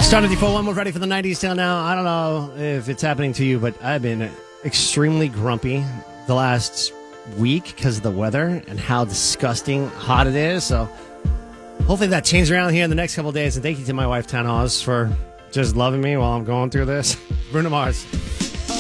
Started the 4-1, we're ready for the 90s till now. I don't know if it's happening to you, but I've been extremely grumpy the last week because of the weather and how disgusting hot it is. So hopefully that changes around here in the next couple of days. And thank you to my wife, Tan Oz, for just loving me while I'm going through this. Bruno Mars.